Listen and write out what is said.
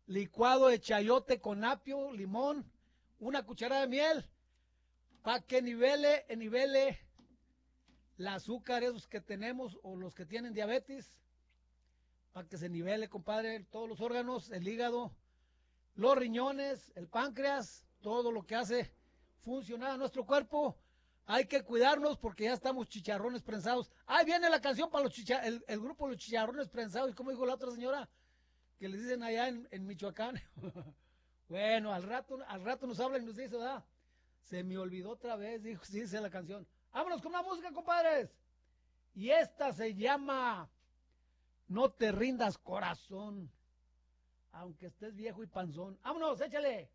licuado de chayote con apio, limón, una cucharada de miel, para que nivele el azúcar esos que tenemos o los que tienen diabetes, para que se nivele, compadre, todos los órganos, el hígado, los riñones, el páncreas, todo lo que hace funcionar a nuestro cuerpo. Hay que cuidarnos porque ya estamos chicharrones prensados. Ahí viene la canción para los el grupo Los Chicharrones Prensados. Y como dijo la otra señora, que les dicen allá en Michoacán. Bueno, al rato nos habla y nos dice, ¿verdad? Se me olvidó otra vez, dijo, sí, dice la canción. Vámonos con la música, compadres. Y esta se llama No te rindas, corazón, aunque estés viejo y panzón. Vámonos, échale.